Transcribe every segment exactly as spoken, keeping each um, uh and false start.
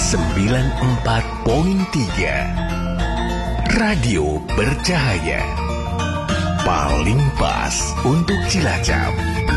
sembilan puluh empat koma tiga Radio Bercahaya. Paling pas untuk Cilacap.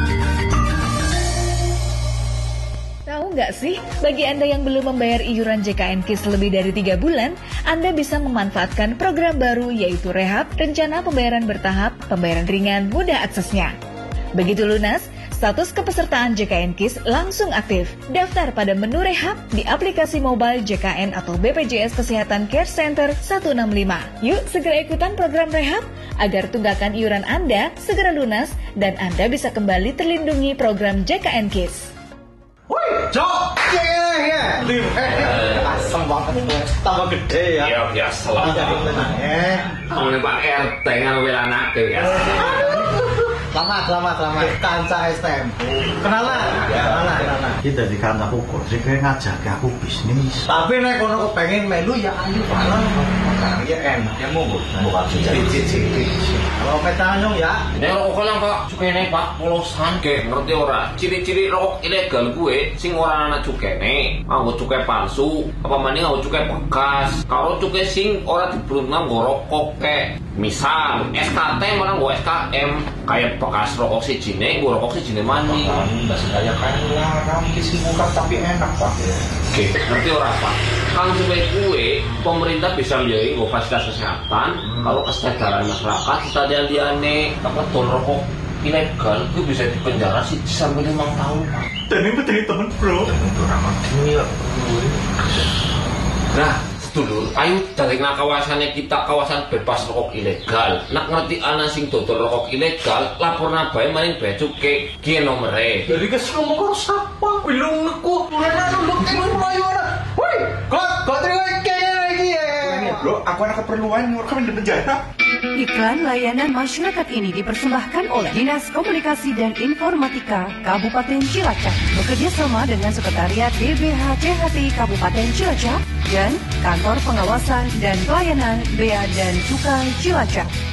Tahu nggak sih, bagi Anda yang belum membayar iuran J K N KIS lebih dari tiga bulan, Anda bisa memanfaatkan program baru yaitu Rehab, Rencana Pembayaran Bertahap, Pembayaran Ringan, Mudah Aksesnya. Begitu lunas, status kepesertaan J K N KIS langsung aktif. Daftar pada menu Rehab di aplikasi mobile J K N atau B P J S Kesehatan Care Center seratus enam puluh lima. Yuk segera ikutan program Rehab agar tunggakan iuran Anda segera lunas dan Anda bisa kembali terlindungi program J K N KIS. Woi, Cok! Iya, iya. Lim, eh, asem banget. Tambah gede ya. Iya, biasa lah. Eh, Ini Pak R T ngambil anaknya ya. selamat, selamat, selamat. Kanca S T M. Kenalan, kenalan, kenalan. Kita di kantor ukur sih kayak ngajak aku bisnis. Tapi nek kono pengen melu ya ayo bareng. Ya enak. Ya monggo. Bukan cicit-cicit. Kalau petanyong ya. Nek rokok lang Pak, cukene Pak polosan ge ngerti ora? Ciri-ciri rokok ilegal gue sing ora ana cukene, nganggo cukai palsu, apa maning nganggo cukai bekas. Kalau cukai sing ora dibrunang nggo rokok kek. Misal S K T malah nggo S K M kayak bekas rokok sijine, nggo rokok sijine maning. Enggak sekaya kayak larang kisi buka tapi enak Pak. Oke, ngerti ora Pak? Kang supaya kue pemerintah bisa biayai nggo fasilitas kesehatan, hmm. Kalau kesadaran masyarakat kita liane apa tol rokok ilegal itu bisa dipenjara sih sampai lima tahun Pak. Dan ini dari temen bro. Temen ramah dia. Nah, sedulur, ayo dari kawasannya kita kawasan bebas rokok ilegal. Nak ngerti ana sing dodol rokok ilegal, laporna bae maring bea cukai ki nomere. Jadi kes ngomong karo sapa? Belum ngeku. Ora nulung ing mlayu ora. Woi, kok kok terima kene lagi ya. Bro, aku ada keperluan mau di penjara. Iklan layanan masyarakat ini dipersembahkan oleh Dinas Komunikasi dan Informatika Kabupaten Cilacap bekerjasama dengan Sekretariat D B H C H T Kabupaten Cilacap dan Kantor Pengawasan dan Pelayanan Bea dan Cukai Cilacap.